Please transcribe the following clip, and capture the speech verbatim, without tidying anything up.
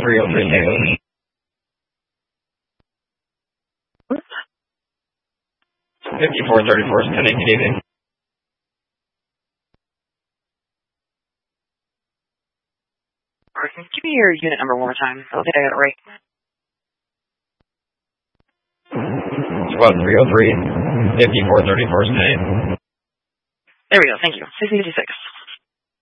three oh three negative. fifty-four thirty-four sending, good evening. Give me your unit number one more time. I don't think I got it right. Squad three oh three, fifty-four thirty-four sending. There we go, thank you. sixty fifty-six.